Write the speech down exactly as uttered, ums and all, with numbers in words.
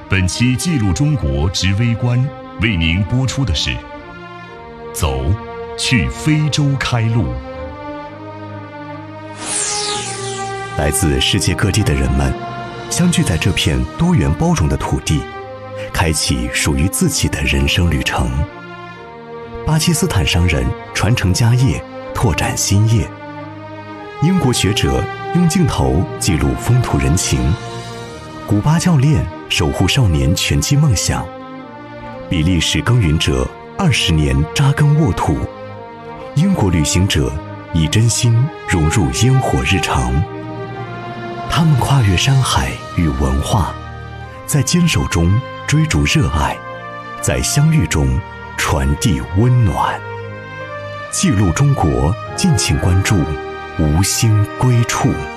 本期记录中国之微观为您播出的是走，去非洲开路。 来自世界各地的人们相聚在这片多元包容的土地，开启属于自己的人生旅程。巴基斯坦商人传承家业，拓展新业。英国学者用镜头记录风土人情。古巴教练守护少年拳击梦想。比利时耕耘者二十年扎根沃土。英国旅行者以真心融入烟火日常。他们跨越山海与文化，在坚守中追逐热爱，在相遇中传递温暖。记录中国，敬请关注无心归处。